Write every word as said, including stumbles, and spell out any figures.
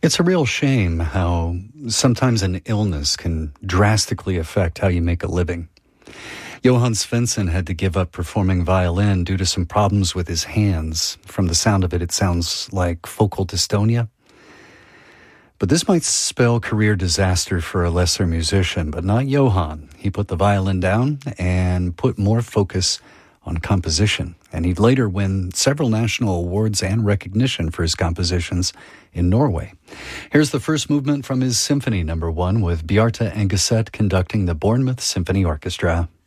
It's a real shame how sometimes an illness can drastically affect how you make a living. Johann Svensson had to give up performing violin due to some problems with his hands. From the sound of it, it sounds like focal dystonia. But this might spell career disaster for a lesser musician, but not Johann. He put the violin down and put more focus on composition. And he'd later win several national awards and recognition for his compositions in Norway. Here's the first movement from his Symphony Number One with Bjarte Engeset conducting the Bournemouth Symphony Orchestra.